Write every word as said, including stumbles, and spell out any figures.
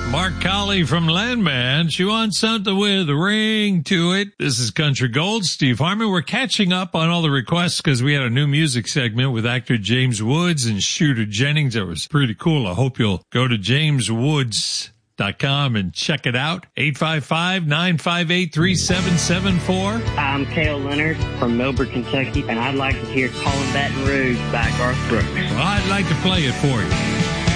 Mark Colley from Landman. She wants something with a ring to it. This is Country Gold. Steve Harmon. We're catching up on all the requests because we had a new music segment with actor James Woods and Shooter Jennings. That was pretty cool. I hope you'll go to james woods dot com and check it out. eight five five, nine five eight, three seven seven four. I'm Cale Leonard from Millburn, Kentucky, and I'd like to hear Callin' Baton Rouge by Garth Brooks. Well, I'd like to play it for you.